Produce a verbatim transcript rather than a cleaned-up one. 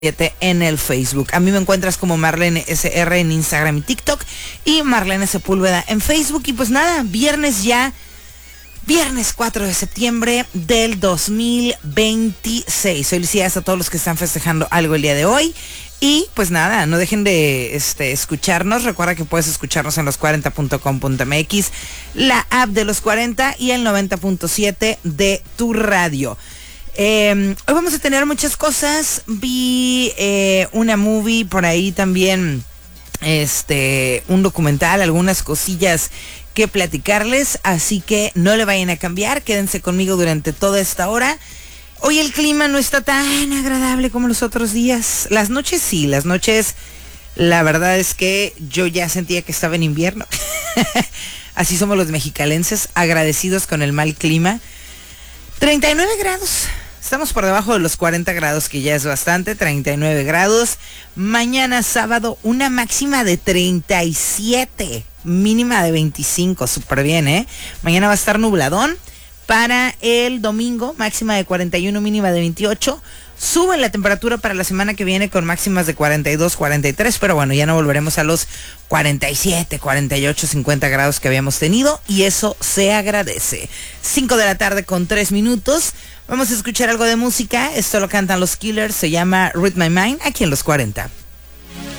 en el Facebook. A mí me encuentras como Marlene S R en Instagram y TikTok y Marlene Sepúlveda en Facebook. Y pues nada, viernes ya, viernes cuatro de septiembre del dos mil veintiséis. Felicidades a todos los que están festejando algo el día de hoy. Y pues nada, no dejen de este, escucharnos. Recuerda que puedes escucharnos en los cuarenta punto com punto m x, la app de los cuarenta y el noventa punto siete de tu radio. Eh, hoy vamos a tener muchas cosas. Vi eh, una movie por ahí también, este, un documental, algunas cosillas que platicarles, así que no le vayan a cambiar, quédense conmigo durante toda esta hora. Hoy el clima no está tan agradable como los otros días. Las noches sí, las noches, la verdad es que yo ya sentía que estaba en invierno. Así somos los mexicalenses, agradecidos con el mal clima. treinta y nueve grados. Estamos por debajo de los cuarenta grados, que ya es bastante. treinta y nueve grados. Mañana sábado una máxima de treinta y siete, mínima de veinticinco. Súper bien, ¿eh? Mañana va a estar nubladón. Para el domingo, máxima de cuarenta y uno, mínima de veintiocho. Sube la temperatura para la semana que viene con máximas de cuarenta y dos, cuarenta y tres, pero bueno, ya no volveremos a los cuarenta y siete, cuarenta y ocho, cincuenta grados que habíamos tenido, y eso se agradece. cinco de la tarde con tres minutos. Vamos a escuchar algo de música. Esto lo cantan los Killers, se llama Read My Mind, aquí en los cuarenta.